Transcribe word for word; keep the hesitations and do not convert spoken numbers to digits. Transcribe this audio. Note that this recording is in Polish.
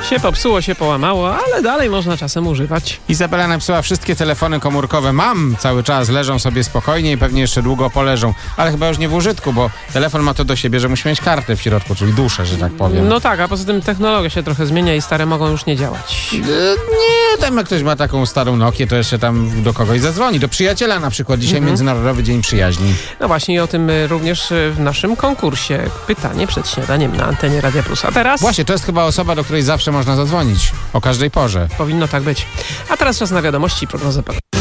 Się popsuło, się połamało, ale dalej można czasem używać. Izabela napisała, wszystkie telefony komórkowe mam cały czas, leżą sobie spokojnie i pewnie jeszcze długo poleżą, ale chyba już nie w użytku, bo telefon ma to do siebie, że musi mieć kartę w środku, czyli duszę, że tak powiem. No tak, a poza tym technologia się trochę zmienia i stare mogą już nie działać. E, nie, tam jak ktoś ma taką starą Nokię, to jeszcze tam do kogoś zadzwoni, do przyjaciela na przykład. Dzisiaj Mhm. Międzynarodowy Dzień Przyjaźni. No właśnie i o tym y, również y, w naszym konkursie. Pytanie przed śniadaniem na antenie Radia Plus. A teraz? Właśnie, to jest chyba osoba, do której zawsze można zadzwonić. O każdej porze. Powinno tak być. A teraz czas na wiadomości i prognozę pogody.